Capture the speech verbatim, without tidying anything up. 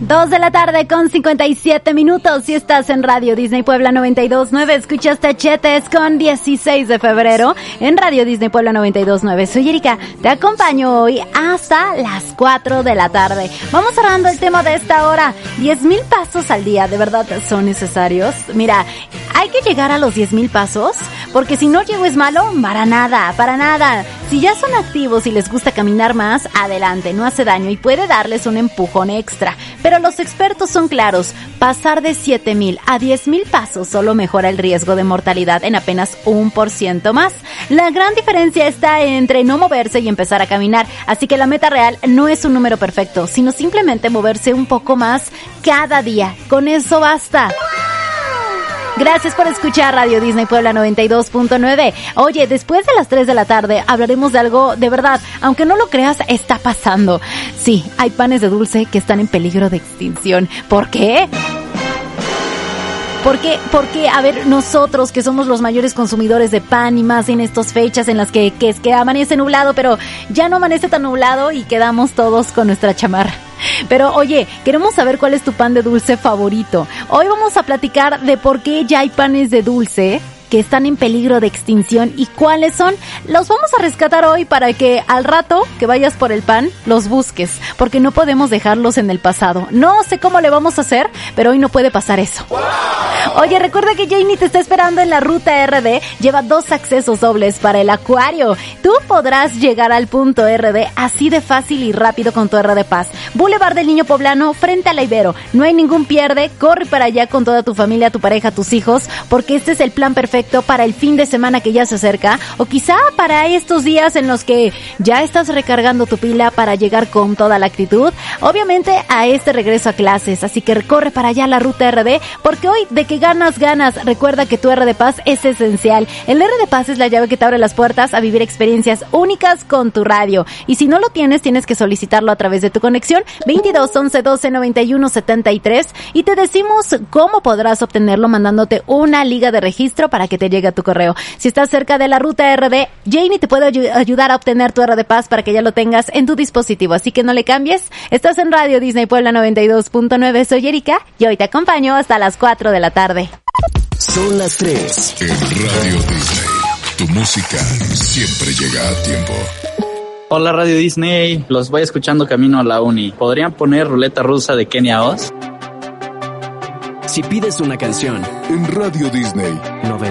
Dos de la tarde con cincuenta y siete minutos. Si estás en Radio Disney Puebla noventa y dos punto nueve, escuchaste Chetes con dieciséis de febrero en Radio Disney Puebla noventa y dos punto nueve. Soy Erika, te acompaño hoy hasta las cuatro de la tarde. Vamos cerrando el tema de esta hora. diez mil pasos al día, ¿de verdad son necesarios? Mira, hay que llegar a los diez mil pasos, porque si no llego es malo, para nada, para nada. Si ya son activos y les gusta caminar más, adelante, no hace daño y puede darles un empujón extra. Pero los expertos son claros, pasar de siete mil a diez mil pasos solo mejora el riesgo de mortalidad en apenas un por ciento más. La gran diferencia está entre no moverse y empezar a caminar, así que la meta real no es un número perfecto, sino simplemente moverse un poco más cada día. Con eso basta. Gracias por escuchar Radio Disney Puebla noventa y dos punto nueve. Oye, después de las tres de la tarde hablaremos de algo de verdad, aunque no lo creas, está pasando. Sí, hay panes de dulce que están en peligro de extinción. ¿Por qué? Porque, porque, a ver, nosotros que somos los mayores consumidores de pan y más en estas fechas en las que, que es que amanece nublado, pero ya no amanece tan nublado y quedamos todos con nuestra chamarra. Pero oye, queremos saber cuál es tu pan de dulce favorito. Hoy vamos a platicar de por qué ya hay panes de dulce que están en peligro de extinción y cuáles son. Los vamos a rescatar hoy para que al rato que vayas por el pan los busques, porque no podemos dejarlos en el pasado. No sé cómo le vamos a hacer, pero hoy no puede pasar eso. Oye, recuerda que Janie te está esperando en la ruta R D. Lleva dos accesos dobles para el acuario. Tú podrás llegar al punto R D así de fácil y rápido con tu R D Paz. Boulevard del Niño Poblano, frente a la Ibero. No hay ningún pierde. Corre para allá con toda tu familia, tu pareja, tus hijos, porque este es el plan perfecto para el fin de semana que ya se acerca, o quizá para estos días en los que ya estás recargando tu pila para llegar con toda la actitud, obviamente a este regreso a clases. Así que corre para allá la ruta R D, porque hoy de que ganas, ganas. Recuerda que tu R D Paz es esencial. El R D Paz es la llave que te abre las puertas a vivir experiencias únicas con tu radio. Y si no lo tienes, tienes que solicitarlo a través de tu conexión veintidós once doce noventa y uno setenta y tres, y te decimos cómo podrás obtenerlo mandándote una liga de registro para que te llegue a tu correo. Si estás cerca de la ruta R D, Janie te puede ay- ayudar a obtener tu R D Paz para que ya lo tengas en tu dispositivo. Así que no le cambies. Estás en Radio Disney Puebla noventa y dos punto nueve. Soy Erika y hoy te acompaño hasta las cuatro de la tarde. Son las tres. En Radio Disney, tu música siempre llega a tiempo. Hola Radio Disney, los voy escuchando camino a la uni. ¿Podrían poner Ruleta Rusa de Kenia Oz? Si pides una canción En Radio Disney, noventa